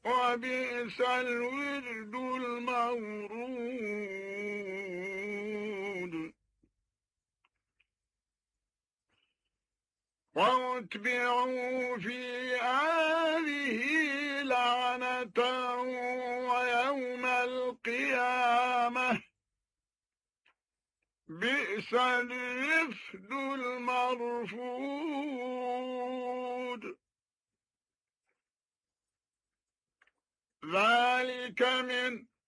وبئس الورد المورود واتبعوا في هذه لعنة ويوم القيامة بئس الرفد المرفود ذلك من